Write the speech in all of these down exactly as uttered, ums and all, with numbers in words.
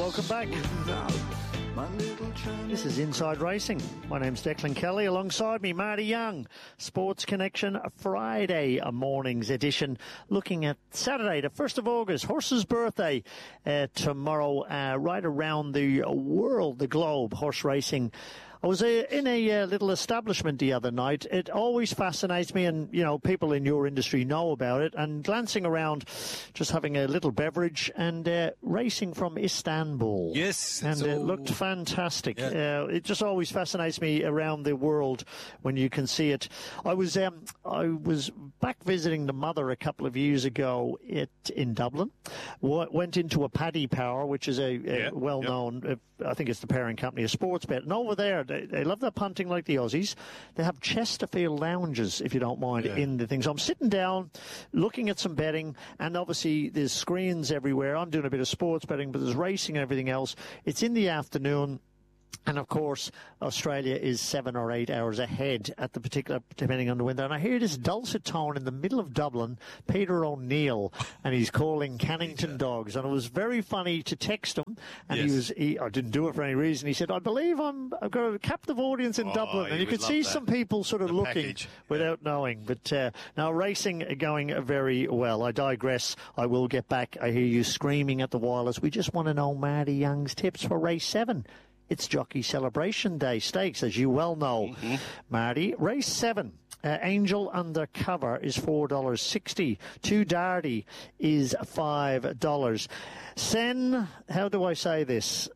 welcome back. This is Inside Racing. My name's Declan Kelly. Alongside me, Marty Young. Sports Connection Friday morning's edition. Looking at Saturday, the first of August, horse's birthday uh, tomorrow, uh, right around the world, the globe, horse racing. I was uh, in a uh, little establishment the other night. It always fascinates me, and, you know, people in your industry know about it, and glancing around, just having a little beverage, and uh, racing from Istanbul. Yes. And all... it looked fantastic. Yeah. Uh, it just always fascinates me around the world when you can see it. I was um, I was back visiting the mother a couple of years ago it, in Dublin. W- went into a Paddy Power, which is a, a yeah. well-known, yep. uh, I think it's the parent company of Sportsbet. And over there, they, they love their punting like the Aussies. They have Chesterfield lounges, if you don't mind, yeah. in the things. I'm sitting down, looking at some betting, and obviously there's screens everywhere. I'm doing a bit of sports betting, but there's racing and everything else. It's in the afternoon. And, of course, Australia is seven or eight hours ahead at the particular, depending on the window. And I hear this dulcet tone in the middle of Dublin, Peter O'Neill, and he's calling Cannington Dogs. And it was very funny to text him. And yes. he was, he, I didn't do it for any reason. He said, I believe I'm, I've got a captive audience in oh, Dublin. And you could see that. Some people sort of the looking package. Without yeah. knowing. But uh, now racing going very well. I digress. I will get back. I hear you screaming at the wireless. We just want to know Marty Young's tips for race seven. It's Jockey Celebration Day Stakes, as you well know, mm-hmm. Marty. Race seven, uh, Angel Undercover is four dollars sixty. Two Darty is five dollars. Sen, how do I say this?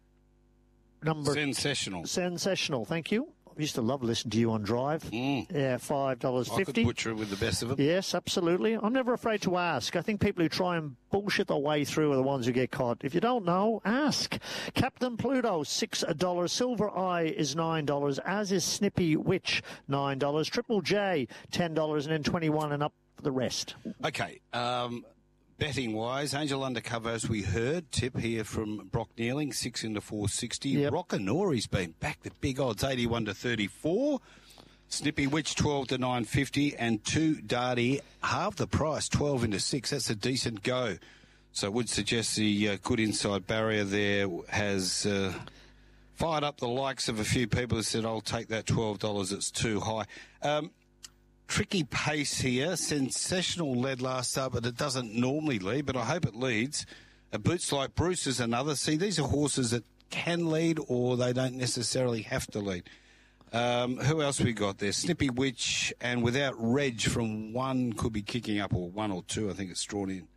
Number Sensational. Sensational, thank you. I used to love listening to you on Drive. Mm. Yeah, five dollars fifty. I could butcher it with the best of them. Yes, absolutely. I'm never afraid to ask. I think people who try and bullshit their way through are the ones who get caught. If you don't know, ask. Captain Pluto, six dollars. Silver Eye is nine dollars, as is Snippy Witch, nine dollars. Triple J, ten dollars, and then twenty-one and up for the rest. Okay, um... betting-wise, Angel Undercover, as we heard, tip here from Brock Nealing, six into four sixty. Yep. Rockanori's been back to big odds, eighty-one to thirty-four. Snippy Witch, twelve to nine fifty. And two Darty, half the price, twelve into six. That's a decent go. So I would suggest the uh, good inside barrier there has uh, fired up the likes of a few people who said, I'll take that twelve dollars, it's too high. Um, Tricky pace here. Sensational led last start, but it doesn't normally lead, but I hope it leads. A Boots Like Bruce is another. See, these are horses that can lead or they don't necessarily have to lead. Um, who else we got there? Snippy Witch, and Without Reg from one could be kicking up, or one or two, I think it's drawn in.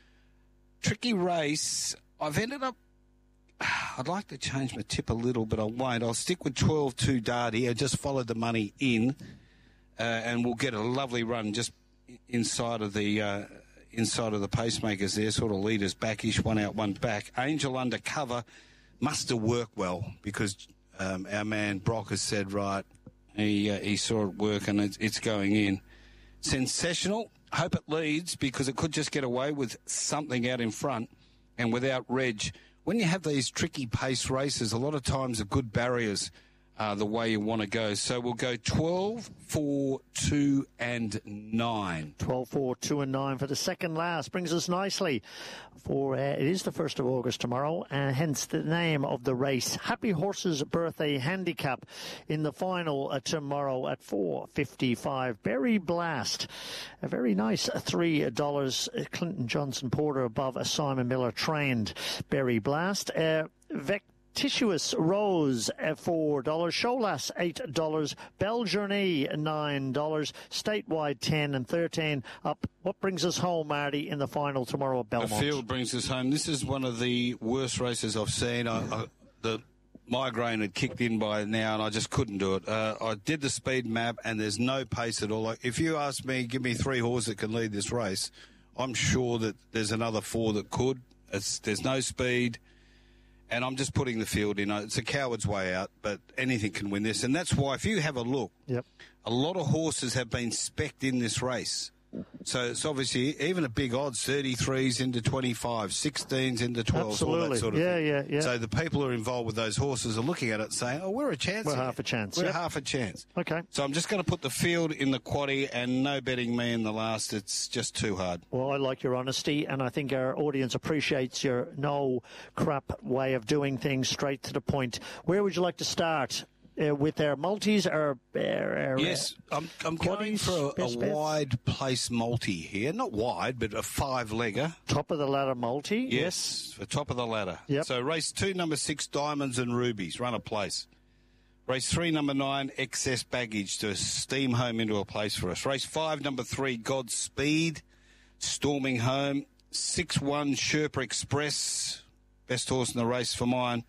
Tricky race. I've ended up, I'd like to change my tip a little, but I won't. I'll stick with twelve two Darty. I just followed the money in. Uh, and we'll get a lovely run just inside of the uh, inside of the pacemakers there, sort of leaders backish, one out, one back. Angel Undercover must have worked well because um, our man Brock has said, right, he uh, he saw it work and it's, it's going in. Sensational. Hope it leads because it could just get away with something out in front. And Without Reg, when you have these tricky pace races, a lot of times the good barriers Uh, the way you want to go. So we'll go twelve, four, two, and nine. twelve, four, two, and nine for the second last. Brings us nicely for, uh, it is the first of August tomorrow, and hence the name of the race. Happy Horses Birthday Handicap in the final uh, tomorrow at four fifty-five. Berry Blast, a very nice three dollars. Clinton Johnson Porter above a Simon Miller trained Berry Blast. Uh, Vec Tituous Rose, four dollars. Sholas, eight dollars. Beljourney, nine dollars. Statewide, ten and thirteen. Up. What brings us home, Marty, in the final tomorrow at Belmont? The field brings us home. This is one of the worst races I've seen. I, I, the migraine had kicked in by now, and I just couldn't do it. Uh, I did the speed map, and there's no pace at all. Like, if you ask me, give me three horses that can lead this race, I'm sure that there's another four that could. It's, there's no speed. And I'm just putting the field in. It's a coward's way out, but anything can win this. And that's why, if you have a look, yep. a lot of horses have been specced in this race. So it's obviously even at big odds, thirty-threes into twenty-five, sixteens into twelves, all that sort of yeah, thing. Yeah, yeah, So the people who are involved with those horses are looking at it saying, oh, we're a chance. We're here. half a chance. We're yep. half a chance. Okay. So I'm just going to put the field in the quaddie and no betting me in the last. It's just too hard. Well, I like your honesty, and I think our audience appreciates your no crap way of doing things, straight to the point. Where would you like to start? Uh, with their multis or uh, uh, yes, I'm, I'm going for a, a wide place multi here. Not wide, but a five-legger. Top of the ladder multi? Yes, yes. For top of the ladder. Yep. So race two, number six, Diamonds and Rubies, run a place. Race three, number nine, Excess Baggage to steam home into a place for us. Race five, number three, Godspeed, storming home. six one, Sherpa Express, best horse in the race for mine.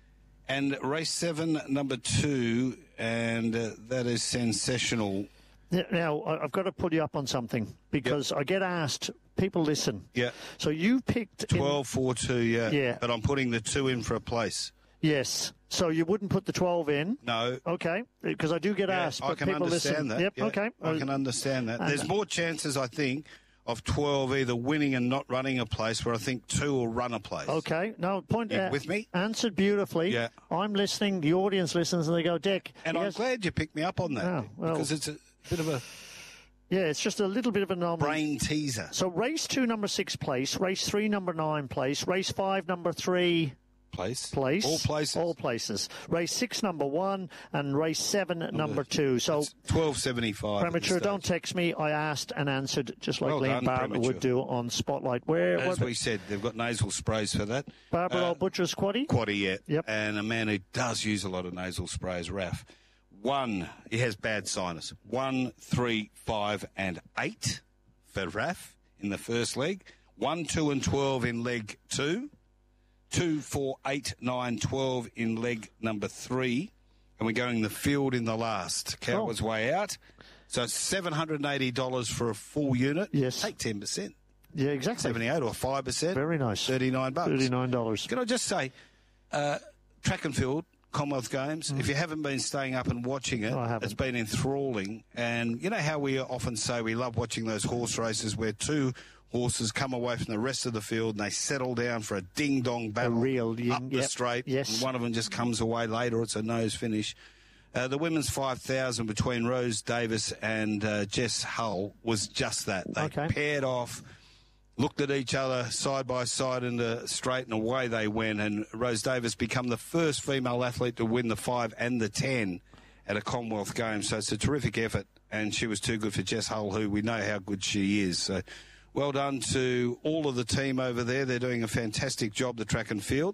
And race seven, number two, and uh, that is Sensational. Now, I've got to pull you up on something because yep. I get asked, people listen. Yeah. So you picked... twelve four two, yeah. Yeah. But I'm putting the two in for a place. Yes. So you wouldn't put the twelve in? No. Okay. Because I do get yeah, asked, I but can people understand listen. that. Yep, yeah, okay. I can understand that. There's more chances, I think, of twelve either winning and not running a place, where I think two will run a place. Okay. No, point... You uh, with me? Answered beautifully. Yeah. I'm listening, the audience listens, and they go, Dick... And I'm glad you picked me up on that, oh, well, because it's a bit of a... Yeah, it's just a little bit of a anomaly. Brain teaser. So race two, number six, place. Race three, number nine, place. Race five, number three... Place. Place. All places. All places. Race six, number one, and race seven, number, number two. So twelve seventy-five. Premature, don't text me. I asked and answered, just like well Liam Barber would do on Spotlight. Where, As we said, they've got nasal sprays for that. Barbara uh, Butcher's quaddie? Quaddie, yeah. Yep. And a man who does use a lot of nasal sprays, Raf. One, he has bad sinus. One, three, five, and eight for Raf in the first leg. One, two, and twelve in leg two. Two, four, eight, nine, twelve in leg number three. And we're going the field in the last. Count was oh. way out. So it's seven hundred eighty dollars for a full unit. Yes. Take ten percent. Yeah, exactly. seventy-eight or five percent. Very nice. thirty-nine bucks. thirty-nine dollars. Can I just say, uh, track and field, Commonwealth Games, mm. if you haven't been staying up and watching it, oh, it's been enthralling. And you know how we often say we love watching those horse races where two horses come away from the rest of the field and they settle down for a ding-dong battle a real ding, up the yep, straight. Yes. And one of them just comes away later. It's a nose finish. Uh, the women's five thousand between Rose Davis and uh, Jess Hull was just that. They okay. paired off, looked at each other side by side in the straight, and away they went. And Rose Davis became the first female athlete to win the five and the ten at a Commonwealth Games. So it's a terrific effort, and she was too good for Jess Hull, who we know how good she is. So well done to all of the team over there. They're doing a fantastic job, the track and field.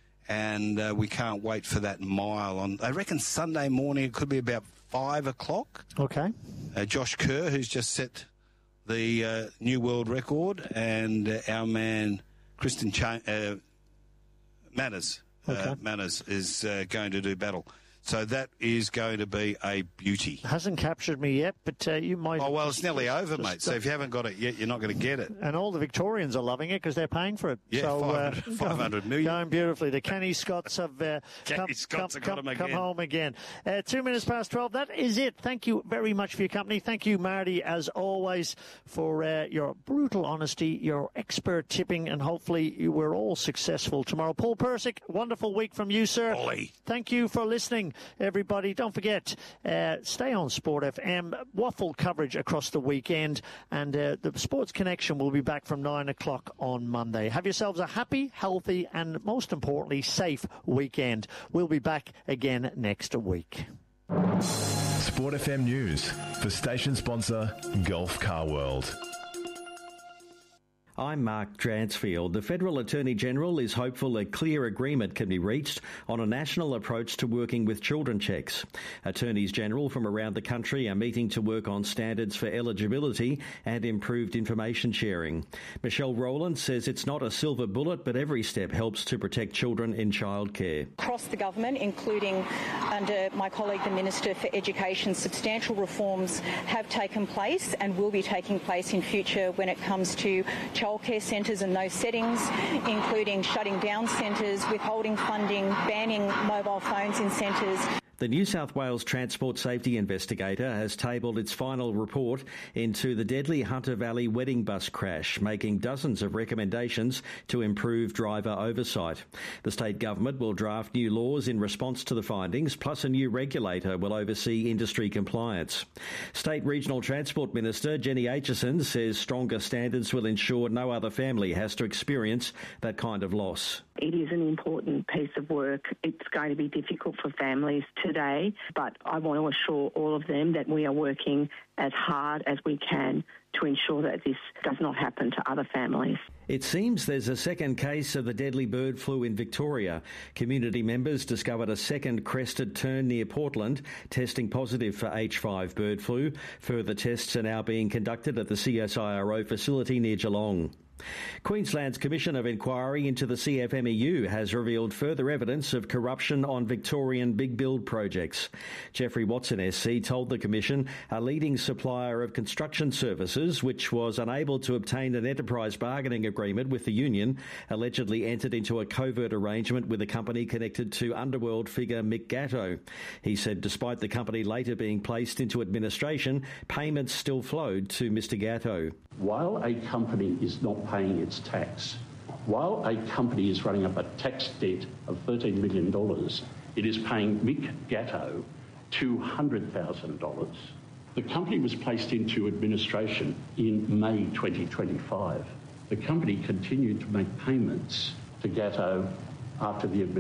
And uh, we can't wait for that mile on. I reckon Sunday morning it could be about five o'clock. Okay. Uh, Josh Kerr, who's just set the uh, new world record, and uh, our man Kristen Ch- uh, Manners, okay. uh, Manners is uh, going to do battle. So that is going to be a beauty. Hasn't captured me yet, but uh, you might... Oh, well, it's nearly over, mate. So if you haven't got it yet, you're not going to get it. And all the Victorians are loving it because they're paying for it. Yeah, so, five hundred, uh, five hundred million. Going beautifully. The Kenny Scotts have uh, Kenny come, Scotts come, have got come, them come again. home again. Uh, two minutes past twelve. That is it. Thank you very much for your company. Thank you, Marty, as always, for uh, your brutal honesty, your expert tipping, and hopefully we're all successful tomorrow. Paul Persick, wonderful week from you, sir. Ollie. Thank you for listening, everybody. Don't forget, uh, stay on Sport F M. Waffle coverage across the weekend. And uh, the Sports Connection will be back from nine o'clock on Monday. Have yourselves a happy, healthy, and most importantly, safe weekend. We'll be back again next week. Sport F M News for station sponsor Gulf Car World. I'm Mark Dransfield. The Federal Attorney-General is hopeful a clear agreement can be reached on a national approach to working with children checks. Attorneys-General from around the country are meeting to work on standards for eligibility and improved information sharing. Michelle Rowland says it's not a silver bullet, but every step helps to protect children in childcare. Across the government, including under my colleague, the Minister for Education, substantial reforms have taken place and will be taking place in future when it comes to childcare centres and those settings, including shutting down centres, withholding funding, banning mobile phones in centres. The New South Wales Transport Safety Investigator has tabled its final report into the deadly Hunter Valley wedding bus crash, making dozens of recommendations to improve driver oversight. The state government will draft new laws in response to the findings, plus a new regulator will oversee industry compliance. State Regional Transport Minister Jenny Aitchison says stronger standards will ensure no other family has to experience that kind of loss. It is an important piece of work. It's going to be difficult for families today, but I want to assure all of them that we are working as hard as we can to ensure that this does not happen to other families. It seems there's a second case of the deadly bird flu in Victoria. Community members discovered a second crested tern near Portland, testing positive for H five bird flu. Further tests are now being conducted at the C S I R O facility near Geelong. Queensland's Commission of Inquiry into the C F M E U has revealed further evidence of corruption on Victorian big build projects. Jeffrey Watson S C told the Commission a leading supplier of construction services, which was unable to obtain an enterprise bargaining agreement with the union, allegedly entered into a covert arrangement with a company connected to underworld figure Mick Gatto. He said despite the company later being placed into administration, payments still flowed to Mister Gatto. While a company is not paying its tax, while a company is running up a tax debt of thirteen million dollars, it is paying Mick Gatto two hundred thousand dollars. The company was placed into administration in May twenty twenty-five. The company continued to make payments to Gatto after the administration.